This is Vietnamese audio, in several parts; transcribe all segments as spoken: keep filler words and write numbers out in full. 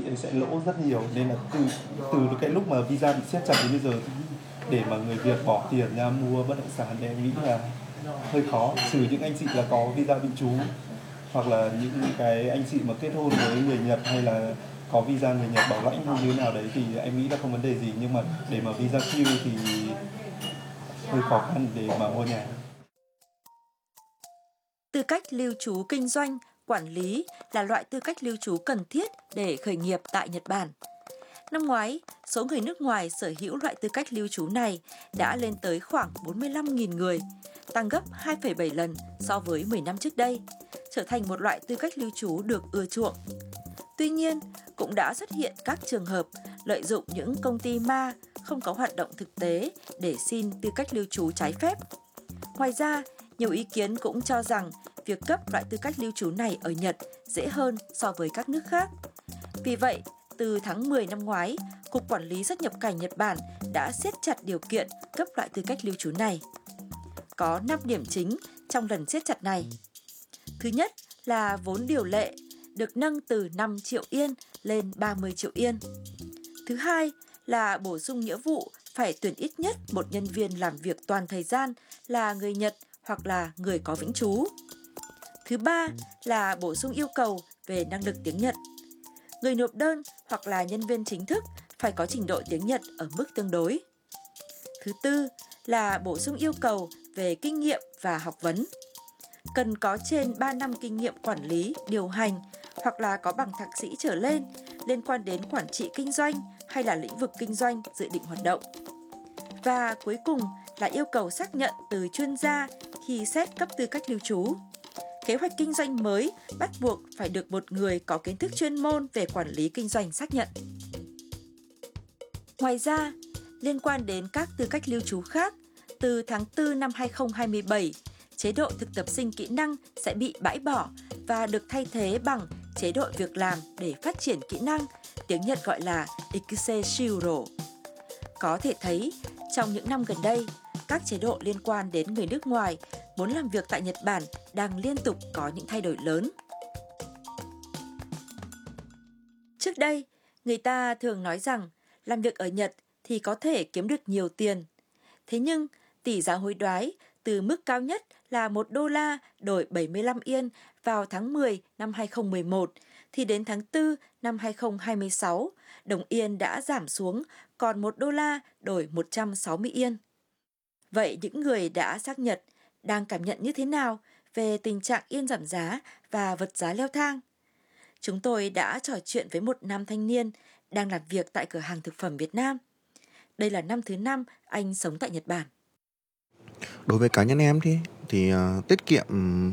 ấy sẽ lỗ rất nhiều, nên là từ từ cái lúc mà visa bị siết chặt đến bây giờ để mà người Việt bỏ tiền ra mua bất động sản thì em nghĩ là hơi khó, trừ những anh chị là có visa bị trú hoặc là những cái anh chị mà kết hôn với người Nhật hay là có visa người Nhật bảo lãnh như thế nào đấy thì em nghĩ là không vấn đề gì, nhưng mà để mà visa Q thì hơi khó khăn để mà mua nhà. Tư cách lưu trú kinh doanh, quản lý là loại tư cách lưu trú cần thiết để khởi nghiệp tại Nhật Bản. Năm ngoái, số người nước ngoài sở hữu loại tư cách lưu trú này đã lên tới khoảng bốn mươi lăm nghìn người, tăng gấp hai phẩy bảy lần so với mười năm trước đây, trở thành một loại tư cách lưu trú được ưa chuộng. Tuy nhiên, cũng đã xuất hiện các trường hợp lợi dụng những công ty ma không có hoạt động thực tế để xin tư cách lưu trú trái phép. Ngoài ra, nhiều ý kiến cũng cho rằng việc cấp loại tư cách lưu trú này ở Nhật dễ hơn so với các nước khác. Vì vậy, từ tháng mười năm ngoái, Cục Quản lý xuất nhập cảnh Nhật Bản đã siết chặt điều kiện cấp loại tư cách lưu trú này. Có năm điểm chính trong lần siết chặt này. Thứ nhất là vốn điều lệ được nâng từ năm triệu yên lên ba mươi triệu yên. Thứ hai là bổ sung nghĩa vụ phải tuyển ít nhất một nhân viên làm việc toàn thời gian là người Nhật hoặc là người có vĩnh trú. Thứ ba là bổ sung yêu cầu về năng lực tiếng Nhật. Người nộp đơn hoặc là nhân viên chính thức phải có trình độ tiếng Nhật ở mức tương đối. Thứ tư là bổ sung yêu cầu về kinh nghiệm và học vấn. Cần có trên ba năm kinh nghiệm quản lý, điều hành hoặc là có bằng thạc sĩ trở lên liên quan đến quản trị kinh doanh hay là lĩnh vực kinh doanh dự định hoạt động. Và cuối cùng là yêu cầu xác nhận từ chuyên gia khi xét cấp tư cách lưu trú. Kế hoạch kinh doanh mới bắt buộc phải được một người có kiến thức chuyên môn về quản lý kinh doanh xác nhận. Ngoài ra, liên quan đến các tư cách lưu trú khác, từ tháng tư năm hai không hai bảy, chế độ thực tập sinh kỹ năng sẽ bị bãi bỏ và được thay thế bằng chế độ việc làm để phát triển kỹ năng, tiếng Nhật gọi là Ikuse-shiro. Có thể thấy, trong những năm gần đây, các chế độ liên quan đến người nước ngoài muốn làm việc tại Nhật Bản đang liên tục có những thay đổi lớn. Trước đây, người ta thường nói rằng làm việc ở Nhật thì có thể kiếm được nhiều tiền. Thế nhưng, tỷ giá hối đoái từ mức cao nhất là một đô la đổi bảy mươi lăm yên vào tháng mười năm hai không một một, thì đến tháng tư năm hai không hai sáu, đồng yên đã giảm xuống còn một đô la đổi một trăm sáu mươi yên. Vậy những người đã sang Nhật đang cảm nhận như thế nào về tình trạng yên giảm giá và vật giá leo thang? Chúng tôi đã trò chuyện với một nam thanh niên đang làm việc tại cửa hàng thực phẩm Việt Nam. Đây là năm thứ năm anh sống tại Nhật Bản. Đối với cá nhân em thì thì uh, tiết kiệm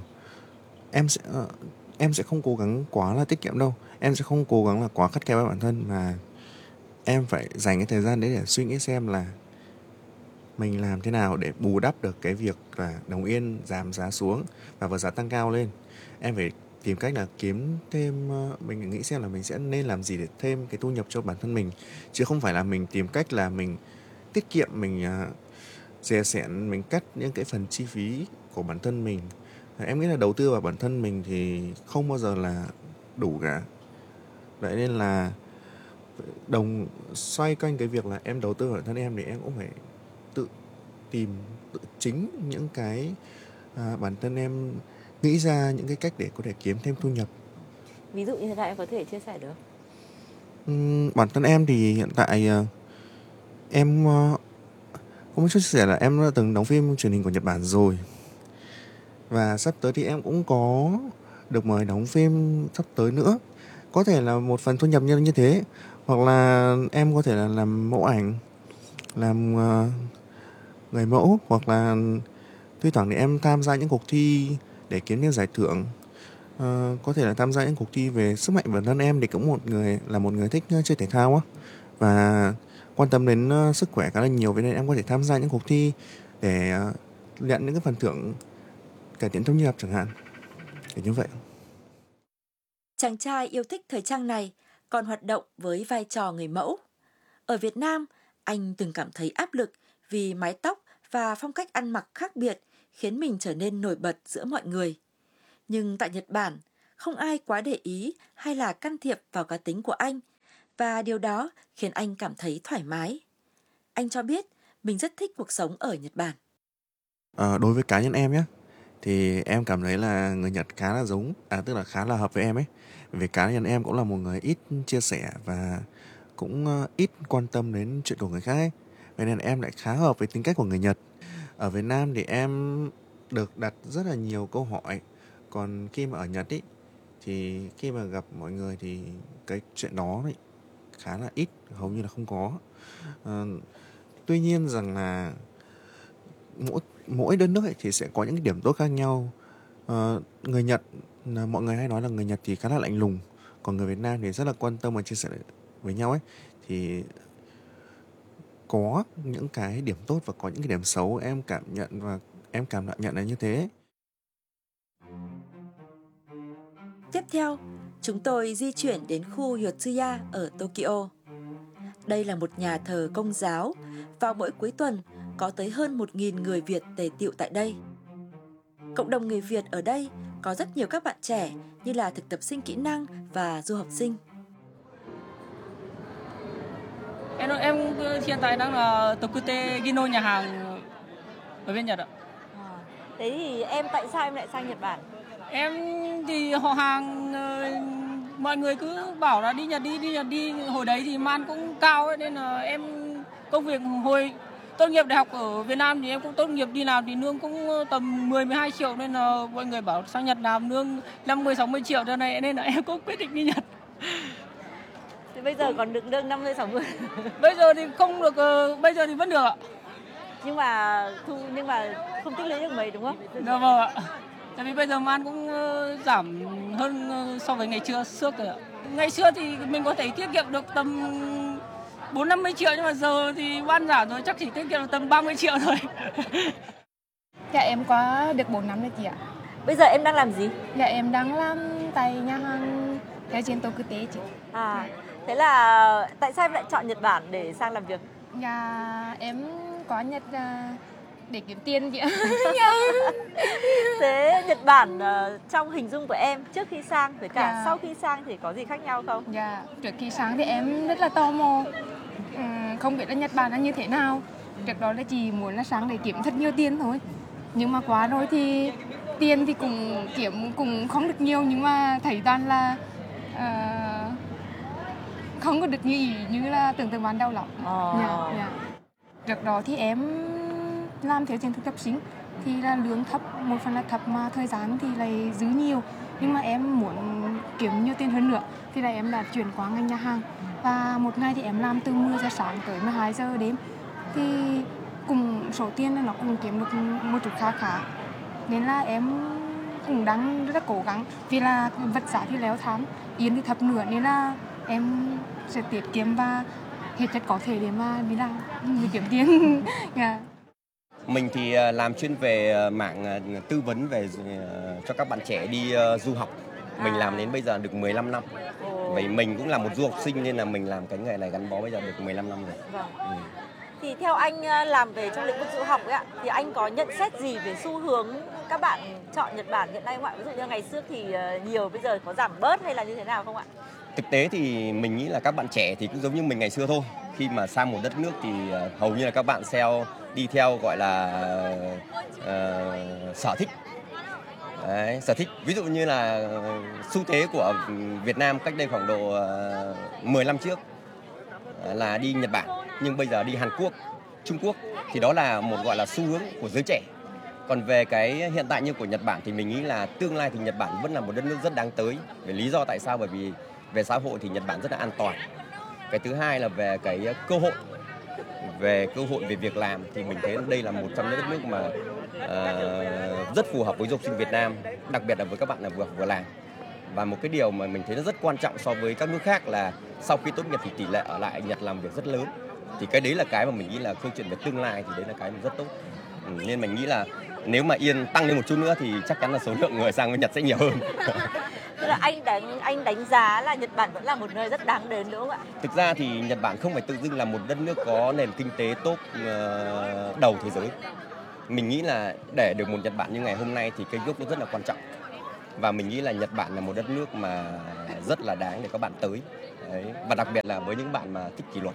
em sẽ uh, em sẽ không cố gắng quá là tiết kiệm đâu. Em sẽ không cố gắng là quá khắt khe với bản thân, mà em phải dành cái thời gian đấy để suy nghĩ xem là mình làm thế nào để bù đắp được cái việc là đồng yên giảm giá xuống và vật giá tăng cao lên. Em phải tìm cách là kiếm thêm, uh, mình nghĩ xem là mình sẽ nên làm gì để thêm cái thu nhập cho bản thân mình, chứ không phải là mình tìm cách là mình tiết kiệm, mình uh, dè sẻn, mình cắt những cái phần chi phí của bản thân mình. Em nghĩ là đầu tư vào bản thân mình thì không bao giờ là đủ cả. Vậy nên là đồng xoay quanh cái việc là em đầu tư vào bản thân em thì em cũng phải tự tìm, tự chính những cái à, bản thân em nghĩ ra những cái cách để có thể kiếm thêm thu nhập. Ví dụ như thế nào em có thể chia sẻ được? Uhm, bản thân em thì hiện tại uh, em uh, cũng muốn chia sẻ là em đã từng đóng phim truyền hình của Nhật Bản rồi. Và sắp tới thì em cũng có được mời đóng phim sắp tới nữa. Có thể là một phần thu nhập như, như thế. Hoặc là em có thể là làm mẫu ảnh, làm uh, người mẫu. Hoặc là thi thoảng thì em tham gia những cuộc thi để kiếm những giải thưởng. uh, Có thể là tham gia những cuộc thi về sức mạnh bản thân em thì cũng một người là một người thích chơi thể thao á, và quan tâm đến uh, sức khỏe khá là nhiều. Vậy nên em có thể tham gia những cuộc thi để uh, nhận những cái phần thưởng cải thiện thu nhập chẳng hạn, kiểu như vậy. Chàng trai yêu thích thời trang này còn hoạt động với vai trò người mẫu. Ở Việt Nam, anh từng cảm thấy áp lực vì mái tóc và phong cách ăn mặc khác biệt khiến mình trở nên nổi bật giữa mọi người. Nhưng tại Nhật Bản, không ai quá để ý hay là can thiệp vào cá tính của anh, và điều đó khiến anh cảm thấy thoải mái. Anh cho biết mình rất thích cuộc sống ở Nhật Bản. Ờ, đối với cá nhân em nhé, thì em cảm thấy là người Nhật khá là giống, à tức là khá là hợp với em ấy. Vì cá nhân em cũng là một người ít chia sẻ và cũng ờ, ít quan tâm đến chuyện của người khác ấy. Vậy nên là em lại khá hợp với tính cách của người Nhật. Ở Việt Nam thì em được đặt rất là nhiều câu hỏi. Còn khi mà ở Nhật ý, thì khi mà gặp mọi người thì cái chuyện đó ấy, khá là ít, hầu như là không có. Ờ, tuy nhiên rằng là mỗi mỗi đất nước ấy thì sẽ có những cái điểm tốt khác nhau. Ờ, người Nhật là mọi người hay nói là người Nhật thì khá là lạnh lùng, còn người Việt Nam thì rất là quan tâm và chia sẻ với nhau ấy. Thì có những cái điểm tốt và có những cái điểm xấu, em cảm nhận và em cảm nhận là như thế. Tiếp theo, chúng tôi di chuyển đến khu Yotsuya ở Tokyo. Đây là một nhà thờ Công giáo. Vào mỗi cuối tuần, có tới hơn một nghìn người Việt tề tựu tại đây. Cộng đồng người Việt ở đây có rất nhiều các bạn trẻ như là thực tập sinh kỹ năng và du học sinh. Em em hiện tại đang là Tokute Gino, nhà hàng ở bên Nhật ạ. À, thế thì em tại sao em lại sang Nhật Bản? Em thì họ hàng mọi người cứ bảo là đi Nhật đi, đi Nhật đi. Hồi đấy thì man cũng cao ấy, nên là em công việc hồi tốt nghiệp đại học ở Việt Nam thì em cũng tốt nghiệp đi làm thì lương cũng tầm mười mười hai triệu, nên là mọi người bảo sang Nhật làm lương năm mươi sáu mươi triệu cho này, nên là em cũng quyết định đi Nhật. Thì bây giờ còn được lương năm mươi sáu mươi. Bây giờ thì không được, bây giờ thì vẫn được ạ. Nhưng mà thu nhưng mà không tích lũy được mấy đúng không? Dạ vâng ạ. Tại vì bây giờ man cũng giảm hơn so với ngày xưa trước rồi ạ. Ngày xưa thì mình có thể tiết kiệm được tầm bốn năm mươi triệu, nhưng mà giờ thì man giảm rồi, chắc chỉ tiết kiệm được tầm ba mươi triệu thôi. Dạ em có được bốn năm rồi chị ạ. Bây giờ em đang làm gì? Dạ em đang làm tại nhà hàng theo trên Tokute chị. À, thế là tại sao em lại chọn Nhật Bản để sang làm việc? Dạ em có Nhật để kiếm tiền chị ạ. Thế Nhật Bản uh, trong hình dung của em trước khi sang với cả Dạ. sau khi sang thì có gì khác nhau không? Dạ trước khi sang thì em rất là tò mò, uhm, không biết là Nhật Bản là như thế nào. Trước đó là chỉ muốn là sang để kiếm thật nhiều tiền thôi. Nhưng mà qua rồi thì tiền thì cũng kiếm cũng không được nhiều, nhưng mà thấy toàn là uh, không có được như ý như là tưởng tượng ban đầu lắm. Ờ. Dạ, dạ. Trước đó thì em làm theo trên thực tập sinh thì là lương thấp, một phần là thấp mà thời gian thì lại dư nhiều, nhưng mà em muốn kiếm nhiều tiền hơn nữa thì là em đã chuyển qua ngành nhà hàng. Và một ngày thì em làm từ mười giờ sáng tới mười hai giờ đêm, thì cùng số tiền là nó cũng kiếm được một chút khá khá, nên là em cũng đang rất cố gắng, vì là vật giá thì leo thang, yên thì thấp nữa, nên là em sẽ tiết kiệm và hết chất có thể để mà đi làm để kiếm tiền. Yeah. Mình thì làm chuyên về mảng tư vấn về cho các bạn trẻ đi du học. Mình làm đến bây giờ được mười lăm năm. Vậy mình cũng là một du học sinh nên là mình làm cái nghề này gắn bó bây giờ được mười lăm năm rồi. Vâng. Ừ. Thì theo anh làm về trong lĩnh vực du học ấy ạ, thì anh có nhận xét gì về xu hướng các bạn chọn Nhật Bản hiện nay không ạ? Ví dụ như ngày xưa thì nhiều, bây giờ có giảm bớt hay là như thế nào không ạ? Thực tế thì mình nghĩ là các bạn trẻ thì cũng giống như mình ngày xưa thôi. Khi mà sang một đất nước thì hầu như là các bạn theo đi theo gọi là uh, sở thích. Đấy, sở thích. Ví dụ như là xu thế của Việt Nam cách đây khoảng độ uh, mười năm trước là đi Nhật Bản, nhưng bây giờ đi Hàn Quốc, Trung Quốc, thì đó là một gọi là xu hướng của giới trẻ. Còn về cái hiện tại như của Nhật Bản thì mình nghĩ là tương lai thì Nhật Bản vẫn là một đất nước rất đáng tới. Về lý do tại sao? Bởi vì về xã hội thì Nhật Bản rất là an toàn. Cái thứ hai là về cái cơ hội, về cơ hội về việc làm thì mình thấy đây là một trong những đất nước mà uh, rất phù hợp với du học sinh Việt Nam, đặc biệt là với các bạn là vừa học vừa làm. Và một cái điều mà mình thấy nó rất quan trọng so với các nước khác là sau khi tốt nghiệp thì tỷ lệ ở lại Nhật làm việc rất lớn. Thì cái đấy là cái mà mình nghĩ là câu chuyện về tương lai thì đấy là cái mà rất tốt. Ừ, nên mình nghĩ là nếu mà Yên tăng lên một chút nữa thì chắc chắn là số lượng người sang với Nhật sẽ nhiều hơn. Tức là anh đánh anh đánh giá là Nhật Bản vẫn là một nơi rất đáng đến đúng không ạ? Thực ra thì Nhật Bản không phải tự dưng là một đất nước có nền kinh tế top uh, đầu thế giới. Mình nghĩ là để được một Nhật Bản như ngày hôm nay thì cái gốc nó rất là quan trọng. Và mình nghĩ là Nhật Bản là một đất nước mà rất là đáng để các bạn tới. Đấy. Và đặc biệt là với những bạn mà thích kỷ luật.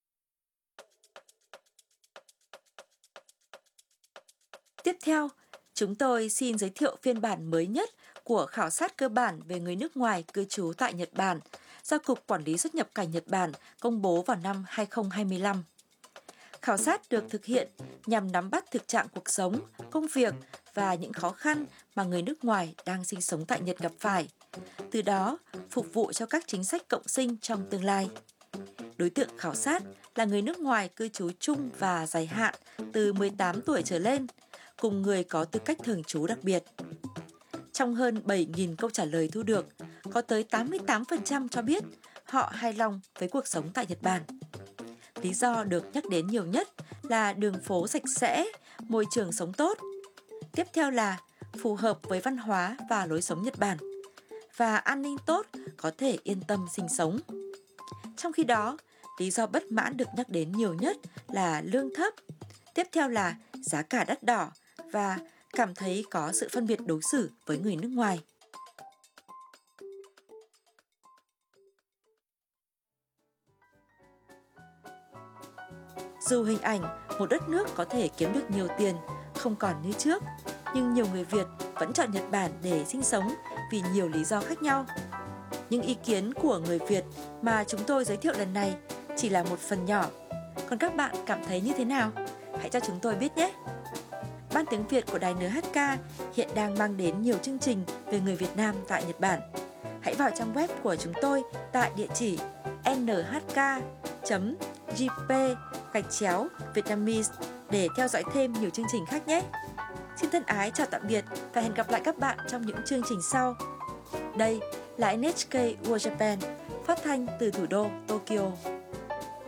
Tiếp theo, chúng tôi xin giới thiệu phiên bản mới nhất của khảo sát cơ bản về người nước ngoài cư trú tại Nhật Bản do Cục Quản lý xuất nhập cảnh Nhật Bản công bố vào năm hai không hai lăm. Khảo sát được thực hiện nhằm nắm bắt thực trạng cuộc sống, công việc và những khó khăn mà người nước ngoài đang sinh sống tại Nhật gặp phải, từ đó phục vụ cho các chính sách cộng sinh trong tương lai. Đối tượng khảo sát là người nước ngoài cư trú chung và dài hạn từ mười tám tuổi trở lên, cùng người có tư cách thường trú đặc biệt. Trong hơn bảy nghìn câu trả lời thu được, có tới tám mươi tám phần trăm cho biết họ hài lòng với cuộc sống tại Nhật Bản. Lý do được nhắc đến nhiều nhất là đường phố sạch sẽ, môi trường sống tốt. Tiếp theo là phù hợp với văn hóa và lối sống Nhật Bản. Và an ninh tốt, có thể yên tâm sinh sống. Trong khi đó, lý do bất mãn được nhắc đến nhiều nhất là lương thấp. Tiếp theo là giá cả đắt đỏ và cảm thấy có sự phân biệt đối xử với người nước ngoài. Dù hình ảnh một đất nước có thể kiếm được nhiều tiền, không còn như trước, nhưng nhiều người Việt vẫn chọn Nhật Bản để sinh sống vì nhiều lý do khác nhau. Những ý kiến của người Việt mà chúng tôi giới thiệu lần này chỉ là một phần nhỏ. Còn các bạn cảm thấy như thế nào? Hãy cho chúng tôi biết nhé! Ban tiếng Việt của đài en hát ca hiện đang mang đến nhiều chương trình về người Việt Nam tại Nhật Bản. Hãy vào trang web của chúng tôi tại địa chỉ en hát ca chấm giê pê gạch chéo Vietnamese để theo dõi thêm nhiều chương trình khác nhé! Xin thân ái chào tạm biệt và hẹn gặp lại các bạn trong những chương trình sau. Đây là en hát ca World Japan, phát thanh từ thủ đô Tokyo.